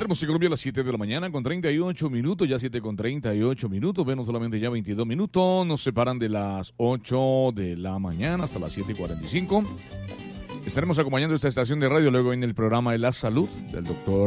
Hermosa Colombia a las 7 de la mañana con 38 minutos, ya 7 con 38 minutos, ven solamente ya 22 minutos, nos separan de las 8 de la mañana hasta las 7:45. Estaremos acompañando esta estación de radio luego en el programa de la salud del doctor